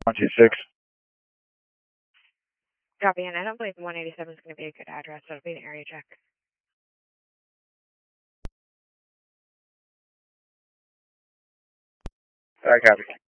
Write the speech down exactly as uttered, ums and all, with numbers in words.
one two six. Copy, and I don't believe one eighty-seven is going to be a good address, so it'll be an area check. I copy.